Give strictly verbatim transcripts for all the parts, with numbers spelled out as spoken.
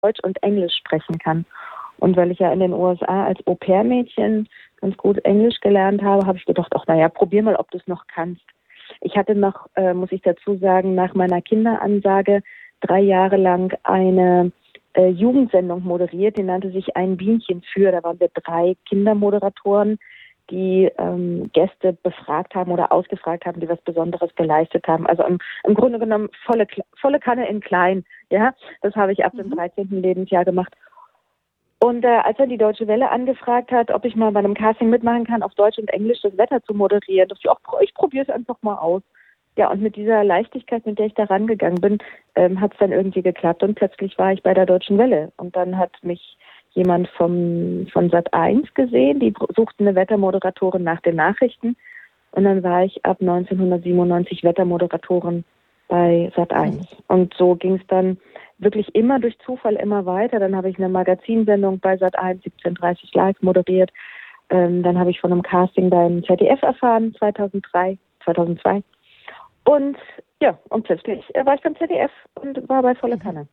Deutsch und Englisch sprechen kann. Und weil ich ja in den U S A als Au-pair-Mädchen ganz gut Englisch gelernt habe, habe ich gedacht, ach naja, probier mal, ob du es noch kannst. Ich hatte noch, äh, muss ich dazu sagen, nach meiner Kinderansage drei Jahre lang eine äh, Jugendsendung moderiert, die nannte sich Ein Bienchen für. Da waren wir drei Kindermoderatoren, die ähm, Gäste befragt haben oder ausgefragt haben, die was Besonderes geleistet haben. Also im, im Grunde genommen volle, volle Kanne in klein. Ja, das habe ich ab dem dreizehnten Lebensjahr gemacht. Und äh, als er die Deutsche Welle angefragt hat, ob ich mal bei einem Casting mitmachen kann, auf Deutsch und Englisch das Wetter zu moderieren, dachte ich, ach, ich probiere es einfach mal aus. Ja, und mit dieser Leichtigkeit, mit der ich da rangegangen bin, ähm, hat es dann irgendwie geklappt. Und plötzlich war ich bei der Deutschen Welle. Und dann hat mich jemand vom, von Sat eins gesehen, die suchten eine Wettermoderatorin nach den Nachrichten. Und dann war ich ab neunzehnhundertsiebenundneunzig Wettermoderatorin bei Sat eins. Und so ging es dann wirklich immer durch Zufall immer weiter. Dann habe ich eine Magazinsendung bei Sat eins, siebzehn Uhr dreißig live moderiert. Ähm, dann habe ich von einem Casting beim Z D F erfahren, zweitausenddrei, zweitausendzwei. Und ja, und plötzlich war ich beim Z D F und war bei voller Kanne.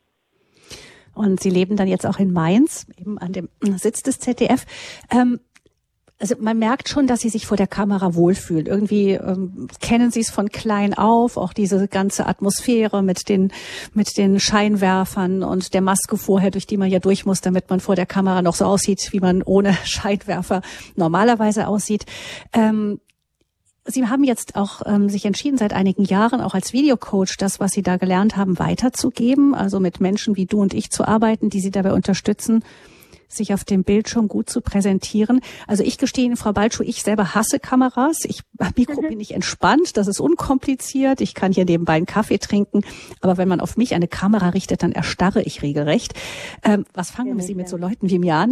Und Sie leben dann jetzt auch in Mainz, eben an dem Sitz des Z D F. Ähm, also man merkt schon, dass Sie sich vor der Kamera wohlfühlen. Irgendwie ähm, kennen Sie es von klein auf, auch diese ganze Atmosphäre mit den mit den Scheinwerfern und der Maske vorher, durch die man ja durch muss, damit man vor der Kamera noch so aussieht, wie man ohne Scheinwerfer normalerweise aussieht. Ähm, Sie haben jetzt auch ähm, sich entschieden, seit einigen Jahren auch als Videocoach das, was Sie da gelernt haben, weiterzugeben, also mit Menschen wie du und ich zu arbeiten, die Sie dabei unterstützen, sich auf dem Bildschirm gut zu präsentieren. Also ich gestehe Ihnen, Frau Balschuh, ich selber hasse Kameras. Ich am Mikro bin ich entspannt, das ist unkompliziert. Ich kann hier nebenbei einen Kaffee trinken. Aber wenn man auf mich eine Kamera richtet, dann erstarre ich regelrecht. Ähm, was fangen ja, Sie mit so Leuten wie mir an?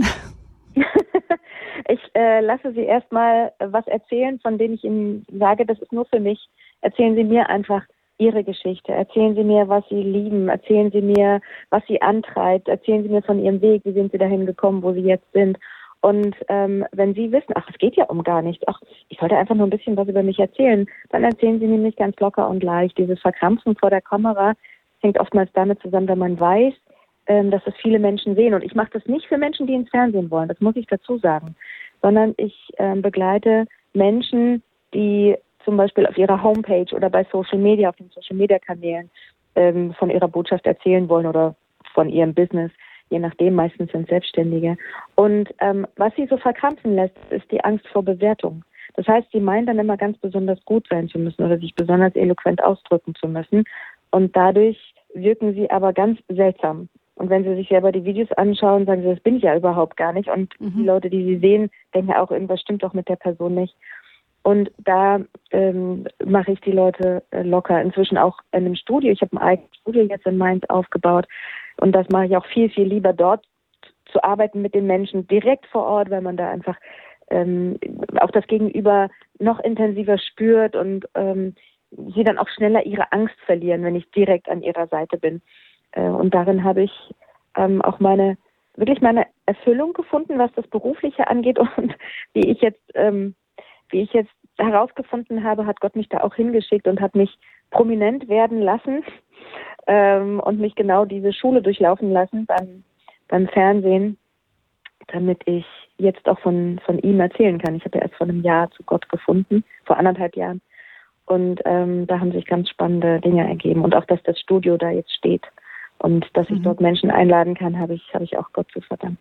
Ich äh, lasse Sie erstmal was erzählen, von dem ich Ihnen sage, das ist nur für mich. Erzählen Sie mir einfach Ihre Geschichte. Erzählen Sie mir, was Sie lieben. Erzählen Sie mir, was Sie antreibt. Erzählen Sie mir von Ihrem Weg. Wie sind Sie dahin gekommen, wo Sie jetzt sind? Und ähm, wenn Sie wissen, ach, es geht ja um gar nichts. Ach, ich wollte einfach nur ein bisschen was über mich erzählen. Dann erzählen Sie nämlich ganz locker und leicht. Dieses Verkrampfen vor der Kamera hängt oftmals damit zusammen, wenn man weiß, ähm, dass es viele Menschen sehen. Und ich mache das nicht für Menschen, die ins Fernsehen wollen. Das muss ich dazu sagen. Sondern ich ähm, begleite Menschen, die zum Beispiel auf ihrer Homepage oder bei Social Media, auf den Social Media Kanälen ähm, von ihrer Botschaft erzählen wollen oder von ihrem Business, je nachdem, meistens sind Selbstständige. Und ähm, was sie so verkrampfen lässt, ist die Angst vor Bewertung. Das heißt, sie meinen dann immer ganz besonders gut sein zu müssen oder sich besonders eloquent ausdrücken zu müssen. Und dadurch wirken sie aber ganz seltsam. Und wenn Sie sich selber die Videos anschauen, sagen Sie, das bin ich ja überhaupt gar nicht. Und mhm. die Leute, die Sie sehen, denken auch, irgendwas stimmt doch mit der Person nicht. Und da ähm, mache ich die Leute äh, locker. Inzwischen auch in einem Studio. Ich habe ein eigenes Studio jetzt in Mainz aufgebaut. Und das mache ich auch viel, viel lieber, dort zu arbeiten mit den Menschen direkt vor Ort, weil man da einfach ähm, auch das Gegenüber noch intensiver spürt und ähm, sie dann auch schneller ihre Angst verlieren, wenn ich direkt an ihrer Seite bin. Und darin habe ich ähm, auch meine, wirklich meine Erfüllung gefunden, was das Berufliche angeht. Und wie ich jetzt, ähm, wie ich jetzt herausgefunden habe, hat Gott mich da auch hingeschickt und hat mich prominent werden lassen ähm, und mich genau diese Schule durchlaufen lassen beim, beim Fernsehen, damit ich jetzt auch von, von ihm erzählen kann. Ich habe ja erst vor einem Jahr zu Gott gefunden, vor anderthalb Jahren. Und ähm, da haben sich ganz spannende Dinge ergeben. Und auch, dass das Studio da jetzt steht. Und dass ich mhm. dort Menschen einladen kann, habe ich, habe ich auch Gott zu verdanken.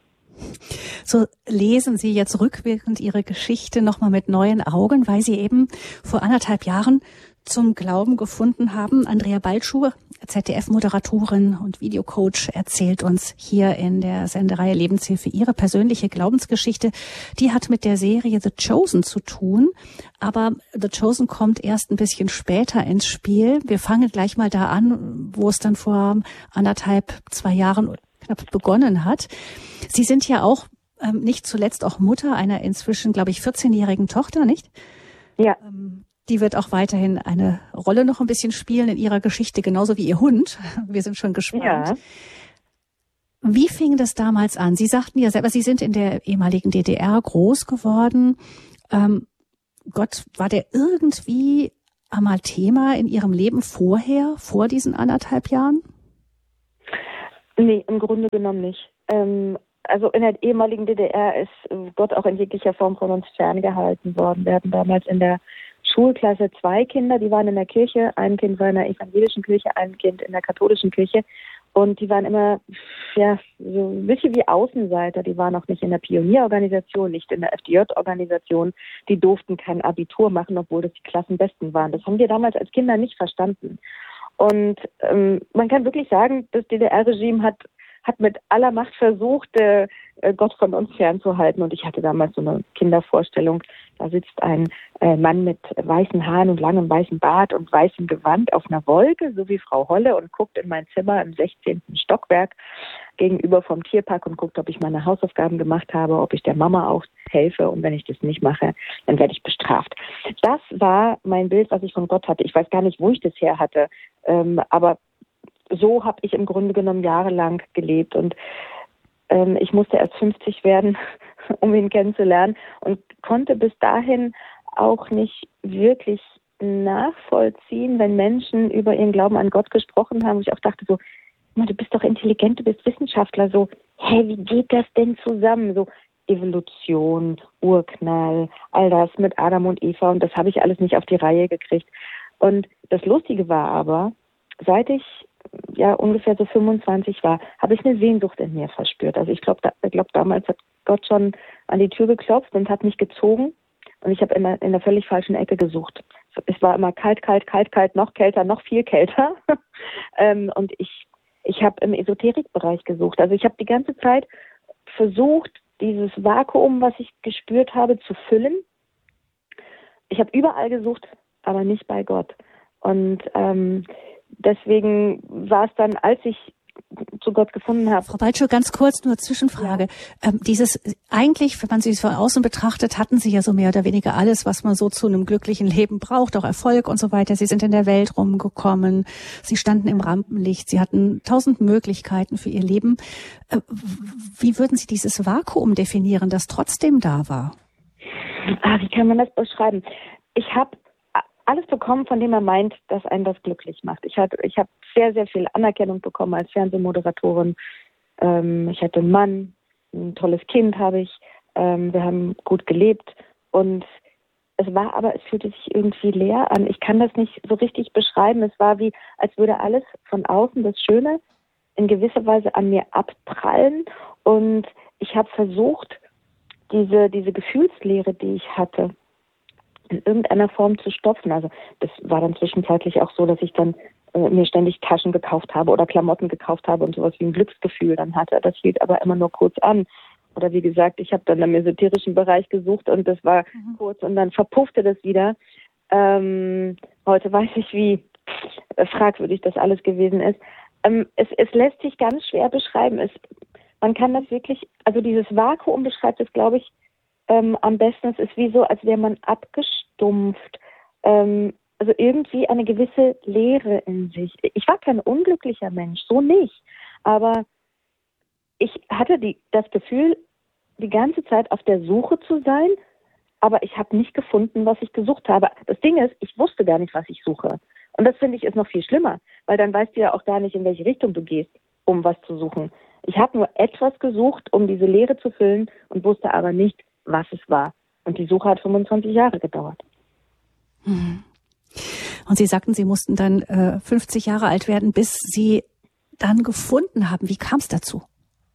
So lesen Sie jetzt rückwirkend Ihre Geschichte nochmal mit neuen Augen, weil Sie eben vor anderthalb Jahren zum Glauben gefunden haben. Andrea Balschuh, Z D F-Moderatorin und Videocoach, erzählt uns hier in der Sendereihe Lebenshilfe ihre persönliche Glaubensgeschichte. Die hat mit der Serie The Chosen zu tun, aber The Chosen kommt erst ein bisschen später ins Spiel. Wir fangen gleich mal da an, wo es dann vor anderthalb, zwei Jahren knapp begonnen hat. Sie sind ja auch ähm, nicht zuletzt auch Mutter einer inzwischen, glaube ich, vierzehnjährigen Tochter, nicht? Ja. Ähm, Die wird auch weiterhin eine Rolle noch ein bisschen spielen in ihrer Geschichte, genauso wie ihr Hund. Wir sind schon gespannt. Ja. Wie fing das damals an? Sie sagten ja selber, Sie sind in der ehemaligen D D R groß geworden. Ähm, Gott, war der irgendwie einmal Thema in Ihrem Leben vorher, vor diesen anderthalb Jahren? Nee, im Grunde genommen nicht. Ähm, also in der ehemaligen D D R ist Gott auch in jeglicher Form von uns ferngehalten worden. Wir hatten damals in der Schulklasse zwei Kinder, die waren in der Kirche. Ein Kind war in der evangelischen Kirche, ein Kind in der katholischen Kirche. Und die waren immer, ja, so ein bisschen wie Außenseiter. Die waren auch nicht in der Pionierorganisation, nicht in der F D J-Organisation. Die durften kein Abitur machen, obwohl das die Klassenbesten waren. Das haben wir damals als Kinder nicht verstanden. Und ähm, man kann wirklich sagen, das D D R-Regime hat hat mit aller Macht versucht, äh, Gott von uns fernzuhalten. Und ich hatte damals so eine Kindervorstellung, da sitzt ein äh, Mann mit weißen Haaren und langem weißen Bart und weißem Gewand auf einer Wolke, so wie Frau Holle, und guckt in mein Zimmer im sechzehnten Stockwerk gegenüber vom Tierpark und guckt, ob ich meine Hausaufgaben gemacht habe, ob ich der Mama auch helfe. Und wenn ich das nicht mache, dann werde ich bestraft. Das war mein Bild, was ich von Gott hatte. Ich weiß gar nicht, wo ich das her hatte, ähm, aber so habe ich im Grunde genommen jahrelang gelebt. Und ähm, ich musste erst fünfzig werden, um ihn kennenzulernen, und konnte bis dahin auch nicht wirklich nachvollziehen, wenn Menschen über ihren Glauben an Gott gesprochen haben. Und ich auch dachte so, du bist doch intelligent, du bist Wissenschaftler. So, hä, wie geht das denn zusammen? So Evolution, Urknall, all das mit Adam und Eva, und das habe ich alles nicht auf die Reihe gekriegt. Und das Lustige war aber, seit ich ja ungefähr so fünfundzwanzig war, habe ich eine Sehnsucht in mir verspürt. Also ich glaube, da, ich glaube, damals hat Gott schon an die Tür geklopft und hat mich gezogen, und ich habe immer in der völlig falschen Ecke gesucht. Es war immer kalt, kalt, kalt, kalt, noch kälter, noch viel kälter. ähm, und ich, ich habe im Esoterikbereich gesucht. Also ich habe die ganze Zeit versucht, dieses Vakuum, was ich gespürt habe, zu füllen. Ich habe überall gesucht, aber nicht bei Gott. Und ähm, deswegen war es dann, als ich zu Gott gefunden habe. Frau Baltschow, ganz kurz nur Zwischenfrage. Ja. Ähm, dieses, eigentlich, wenn man sich von außen betrachtet, hatten Sie ja so mehr oder weniger alles, was man so zu einem glücklichen Leben braucht, auch Erfolg und so weiter. Sie sind in der Welt rumgekommen, Sie standen im Rampenlicht, Sie hatten tausend Möglichkeiten für Ihr Leben. Äh, wie würden Sie dieses Vakuum definieren, das trotzdem da war? Ah, wie kann man das beschreiben? Ich habe alles bekommen, von dem man meint, dass einen das glücklich macht. Ich hatte, ich habe sehr, sehr viel Anerkennung bekommen als Fernsehmoderatorin. Ähm, ich hatte einen Mann, ein tolles Kind habe ich. Ähm, wir haben gut gelebt, und es war aber, es fühlte sich irgendwie leer an. Ich kann das nicht so richtig beschreiben. Es war wie, als würde alles von außen, das Schöne, in gewisser Weise an mir abprallen, und ich habe versucht, diese, diese Gefühlsleere, die ich hatte, in irgendeiner Form zu stopfen. Also das war dann zwischenzeitlich auch so, dass ich dann äh, mir ständig Taschen gekauft habe oder Klamotten gekauft habe und sowas wie ein Glücksgefühl dann hatte. Das hielt aber immer nur kurz an. Oder wie gesagt, ich habe dann im esoterischen Bereich gesucht, und das war mhm. kurz, und dann verpuffte das wieder. Ähm, heute weiß ich, wie fragwürdig das alles gewesen ist. Ähm, es, es lässt sich ganz schwer beschreiben. Es, man kann das wirklich, also dieses Vakuum beschreibt es, glaube ich, ähm, am besten. Es ist wie so, als wäre man abgestumpft. Ähm, also irgendwie eine gewisse Leere in sich. Ich war kein unglücklicher Mensch, so nicht. Aber ich hatte die, das Gefühl, die ganze Zeit auf der Suche zu sein, aber ich habe nicht gefunden, was ich gesucht habe. Das Ding ist, ich wusste gar nicht, was ich suche. Und das finde ich ist noch viel schlimmer, weil dann weißt du ja auch gar nicht, in welche Richtung du gehst, um was zu suchen. Ich habe nur etwas gesucht, um diese Leere zu füllen, und wusste aber nicht, was es war. Und die Suche hat fünfundzwanzig Jahre gedauert. Mhm. Und Sie sagten, Sie mussten dann äh, fünfzig Jahre alt werden, bis Sie dann gefunden haben. Wie kam es dazu?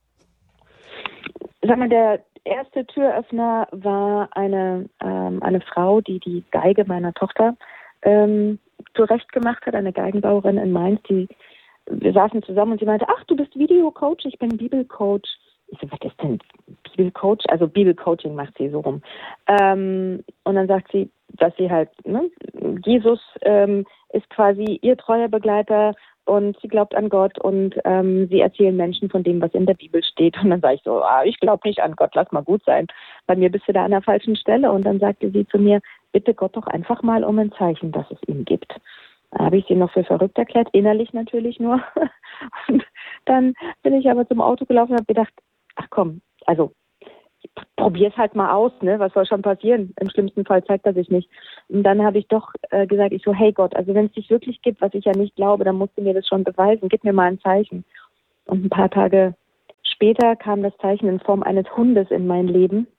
Sag mal, der erste Türöffner war eine, ähm, eine Frau, die die Geige meiner Tochter ähm, zurechtgemacht hat, eine Geigenbauerin in Mainz. Die, wir saßen zusammen, und sie meinte, ach, du bist Videocoach, ich bin Bibelcoach. Ich so, was ist denn Bibelcoach? Also Bibelcoaching macht sie so rum. Ähm, und dann sagt sie, dass sie halt, ne, Jesus ähm, ist quasi ihr treuer Begleiter, und sie glaubt an Gott, und ähm, sie erzählen Menschen von dem, was in der Bibel steht. Und dann sage ich so, ah, ich glaube nicht an Gott, lass mal gut sein. Bei mir bist du da an der falschen Stelle. Und dann sagte sie zu mir, bitte Gott doch einfach mal um ein Zeichen, dass es ihn gibt. Da habe ich sie noch für verrückt erklärt, innerlich natürlich nur. Und dann bin ich aber zum Auto gelaufen und habe gedacht, ach komm, also probier's halt mal aus, ne? Was soll schon passieren? Im schlimmsten Fall zeigt er sich nicht. Und dann habe ich doch äh, gesagt, ich so, hey Gott, also wenn es dich wirklich gibt, was ich ja nicht glaube, dann musst du mir das schon beweisen. Gib mir mal ein Zeichen. Und ein paar Tage später kam das Zeichen in Form eines Hundes in mein Leben.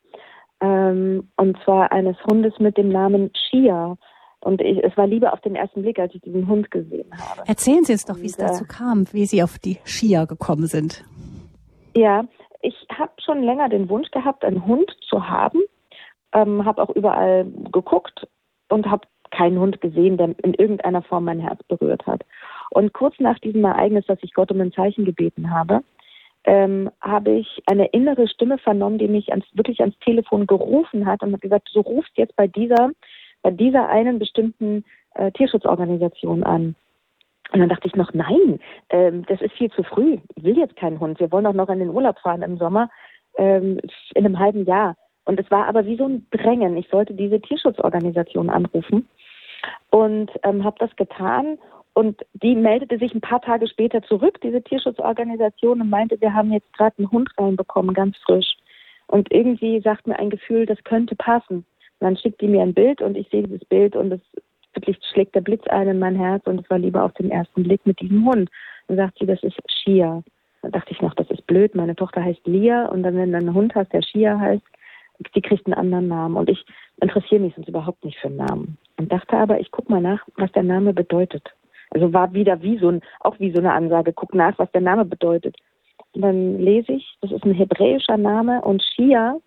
Ähm, und zwar eines Hundes mit dem Namen Shia. Und ich, es war Liebe auf den ersten Blick, als ich diesen Hund gesehen habe. Erzählen Sie uns doch, wie es und, dazu äh, kam, wie Sie auf die Shia gekommen sind. Ja, ich habe schon länger den Wunsch gehabt, einen Hund zu haben. Ähm, habe auch überall geguckt und habe keinen Hund gesehen, der in irgendeiner Form mein Herz berührt hat. Und kurz nach diesem Ereignis, dass ich Gott um ein Zeichen gebeten habe, ähm, habe ich eine innere Stimme vernommen, die mich ans, wirklich ans Telefon gerufen hat und hat gesagt, du rufst jetzt bei dieser, bei dieser einen bestimmten äh, Tierschutzorganisation an. Und dann dachte ich noch, nein, ähm, das ist viel zu früh. Ich will jetzt keinen Hund. Wir wollen doch noch in den Urlaub fahren im Sommer, ähm, in einem halben Jahr. Und es war aber wie so ein Drängen. Ich sollte diese Tierschutzorganisation anrufen und ähm, habe das getan. Und die meldete sich ein paar Tage später zurück, diese Tierschutzorganisation, und meinte, wir haben jetzt gerade einen Hund reinbekommen, ganz frisch. Und irgendwie sagt mir ein Gefühl, das könnte passen. Und dann schickt die mir ein Bild und ich sehe dieses Bild und es wirklich schlägt der Blitz ein in mein Herz und es war Liebe auf den ersten Blick mit diesem Hund. Dann sagt sie, das ist Shia. Dann dachte ich noch, das ist blöd, meine Tochter heißt Lia und dann, wenn du einen Hund hast, der Shia heißt, die kriegt einen anderen Namen. Und ich interessiere mich sonst überhaupt nicht für einen Namen. Und dachte aber, ich gucke mal nach, was der Name bedeutet. Also war wieder wie so ein, auch wie so eine Ansage, guck nach, was der Name bedeutet. Und dann lese ich, das ist ein hebräischer Name und Shia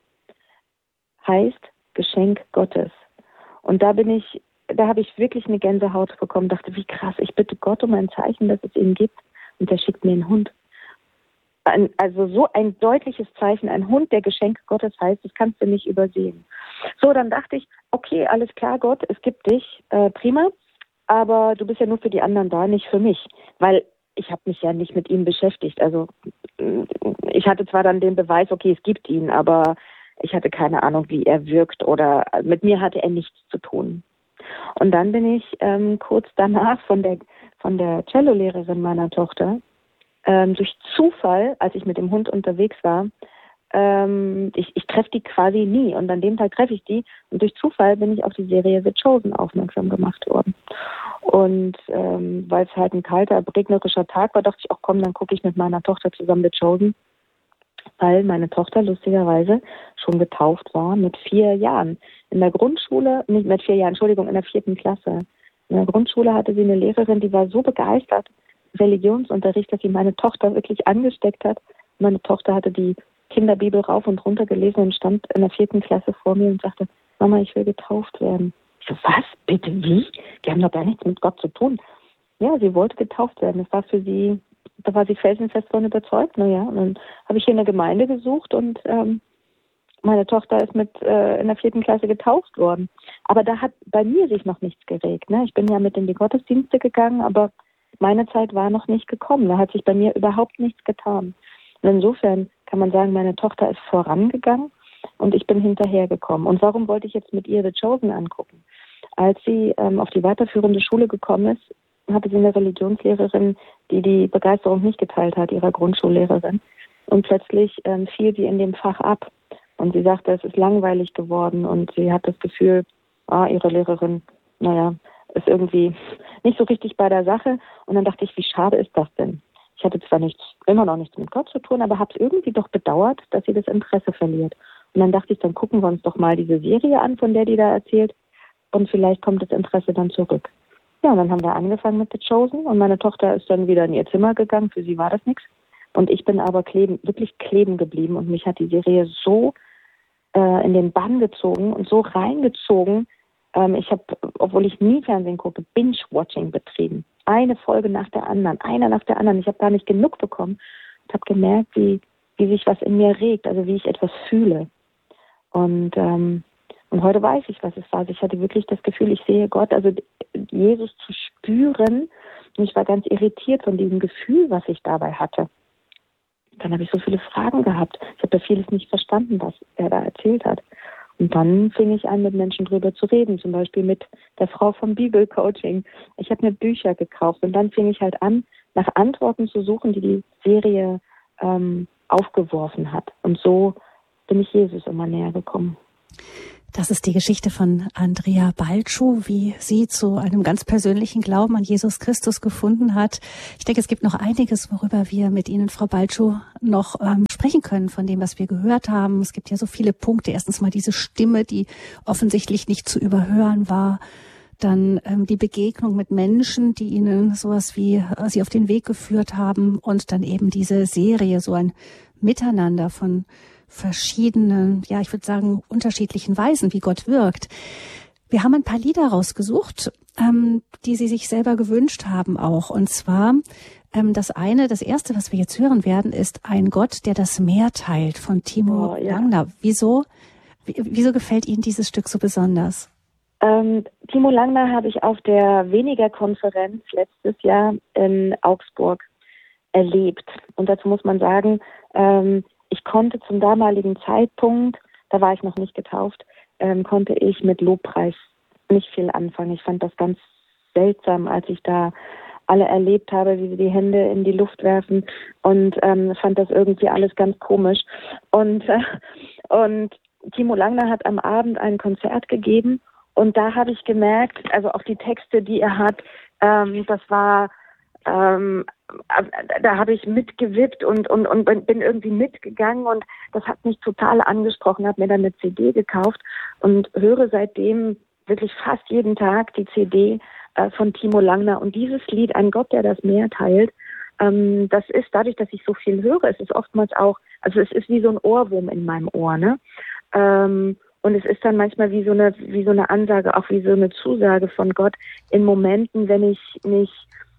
heißt Geschenk Gottes. Und da bin ich, da habe ich wirklich eine Gänsehaut bekommen, dachte, wie krass, ich bitte Gott um ein Zeichen, dass es ihn gibt und der schickt mir einen Hund. Ein, also so ein deutliches Zeichen, ein Hund, der Geschenk Gottes heißt, das kannst du nicht übersehen. So, dann dachte ich, okay, alles klar, Gott, es gibt dich, äh, prima. Aber du bist ja nur für die anderen da, nicht für mich. Weil ich habe mich ja nicht mit ihm beschäftigt. Also ich hatte zwar dann den Beweis, okay, es gibt ihn, aber ich hatte keine Ahnung, wie er wirkt oder mit mir hatte er nichts zu tun. Und dann bin ich ähm, kurz danach von der, von der Cello-Lehrerin meiner Tochter ähm, durch Zufall, als ich mit dem Hund unterwegs war, ähm, ich, ich treffe die quasi nie. Und an dem Tag treffe ich die und durch Zufall bin ich auf die Serie The Chosen aufmerksam gemacht worden. Und ähm, weil es halt ein kalter, regnerischer Tag war, dachte ich, auch komm, dann gucke ich mit meiner Tochter zusammen The Chosen, weil meine Tochter lustigerweise schon getauft war mit vier Jahren. In der Grundschule, nicht mit vier Jahren, Entschuldigung, in der vierten Klasse. In der Grundschule hatte sie eine Lehrerin, die war so begeistert, Religionsunterricht, dass sie meine Tochter wirklich angesteckt hat. Meine Tochter hatte die Kinderbibel rauf und runter gelesen und stand in der vierten Klasse vor mir und sagte, Mama, ich will getauft werden. Ich so, was? Bitte, wie? Die haben doch gar nichts mit Gott zu tun. Ja, sie wollte getauft werden. Das war für sie, da war sie felsenfest von überzeugt. Naja, und dann habe ich hier eine Gemeinde gesucht und ähm, meine Tochter ist mit äh, in der vierten Klasse getauft worden. Aber da hat bei mir sich noch nichts geregt. Ne? Ich bin ja mit in die Gottesdienste gegangen, aber meine Zeit war noch nicht gekommen. Da hat sich bei mir überhaupt nichts getan. Und insofern kann man sagen, meine Tochter ist vorangegangen und ich bin hinterhergekommen. Und warum wollte ich jetzt mit ihr The Chosen angucken? Als sie ähm, auf die weiterführende Schule gekommen ist, hatte sie eine Religionslehrerin, die die Begeisterung nicht geteilt hat, ihrer Grundschullehrerin. Und plötzlich ähm, fiel sie in dem Fach ab. Und sie sagte, es ist langweilig geworden und sie hat das Gefühl, ah, ihre Lehrerin, naja, ist irgendwie nicht so richtig bei der Sache. Und dann dachte ich, wie schade ist das denn? Ich hatte zwar nichts, immer noch nichts mit Gott zu tun, aber habe es irgendwie doch bedauert, dass sie das Interesse verliert. Und dann dachte ich, dann gucken wir uns doch mal diese Serie an, von der die da erzählt. Und vielleicht kommt das Interesse dann zurück. Ja, und dann haben wir angefangen mit The Chosen und meine Tochter ist dann wieder in ihr Zimmer gegangen. Für sie war das nichts. Und ich bin aber kleben, wirklich kleben geblieben und mich hat die Serie so äh, in den Bann gezogen und so reingezogen. Ähm, ich habe, obwohl ich nie Fernsehen gucke, Binge-Watching betrieben. Eine Folge nach der anderen, einer nach der anderen. Ich habe gar nicht genug bekommen und habe gemerkt, wie, wie sich was in mir regt, also wie ich etwas fühle. Und ähm, Und heute weiß ich, was es war. Also ich hatte wirklich das Gefühl, ich sehe Gott, also Jesus zu spüren. Und ich war ganz irritiert von diesem Gefühl, was ich dabei hatte. Dann habe ich so viele Fragen gehabt. Ich habe ja vieles nicht verstanden, was er da erzählt hat. Und dann fing ich an, mit Menschen drüber zu reden, zum Beispiel mit der Frau vom Bibelcoaching. Ich habe mir Bücher gekauft und dann fing ich halt an, nach Antworten zu suchen, die die Serie ähm, aufgeworfen hat. Und so bin ich Jesus immer näher gekommen. Das ist die Geschichte von Andrea Balczu, wie sie zu einem ganz persönlichen Glauben an Jesus Christus gefunden hat. Ich denke, es gibt noch einiges, worüber wir mit Ihnen, Frau Balczu, noch ähm, sprechen können von dem, was wir gehört haben. Es gibt ja so viele Punkte. Erstens mal diese Stimme, die offensichtlich nicht zu überhören war. Dann ähm, die Begegnung mit Menschen, die Ihnen sowas wie äh, Sie auf den Weg geführt haben. Und dann eben diese Serie, so ein Miteinander von verschiedenen, ja, ich würde sagen, unterschiedlichen Weisen, wie Gott wirkt. Wir haben ein paar Lieder rausgesucht, ähm, die Sie sich selber gewünscht haben auch. Und zwar ähm, das eine, das erste, was wir jetzt hören werden, ist Ein Gott, der das Meer teilt von Timo oh, ja. Langner. Wieso, wieso gefällt Ihnen dieses Stück so besonders? Ähm, Timo Langner habe ich auf der Weniger-Konferenz letztes Jahr in Augsburg erlebt. Und dazu muss man sagen, ähm, ich konnte zum damaligen Zeitpunkt, da war ich noch nicht getauft, ähm, konnte ich mit Lobpreis nicht viel anfangen. Ich fand das ganz seltsam, als ich da alle erlebt habe, wie sie die Hände in die Luft werfen, und ähm, fand das irgendwie alles ganz komisch. Und, äh, und Timo Langner hat am Abend ein Konzert gegeben, und da habe ich gemerkt, also auch die Texte, die er hat, ähm, das war Ähm, da habe ich mitgewippt und, und, und bin irgendwie mitgegangen, und das hat mich total angesprochen, habe mir dann eine C D gekauft und höre seitdem wirklich fast jeden Tag die C D äh, von Timo Langner. Und dieses Lied, Ein Gott, der das Meer teilt, ähm, das ist dadurch, dass ich so viel höre, es ist oftmals auch, also es ist wie so ein Ohrwurm in meinem Ohr, ne? Ähm, Und es ist dann manchmal wie so eine, wie so eine Ansage, auch wie so eine Zusage von Gott in Momenten, wenn ich nicht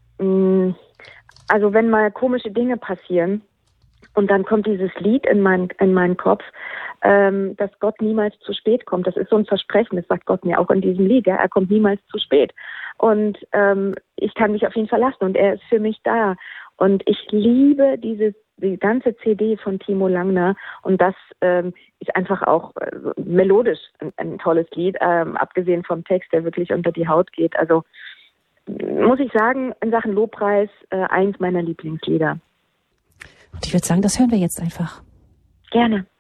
Also wenn mal komische Dinge passieren, und dann kommt dieses Lied in, mein, in meinen Kopf, ähm, dass Gott niemals zu spät kommt. Das ist so ein Versprechen, das sagt Gott mir auch in diesem Lied. Ja? Er kommt niemals zu spät. Und ähm, ich kann mich auf ihn verlassen, und er ist für mich da. Und ich liebe diese, die ganze C D von Timo Langner, und das ähm, ist einfach auch äh, melodisch ein, ein tolles Lied, ähm, abgesehen vom Text, der wirklich unter die Haut geht. Also muss ich sagen, in Sachen Lobpreis äh, eins meiner Lieblingslieder. Und ich würde sagen, das hören wir jetzt einfach. Gerne.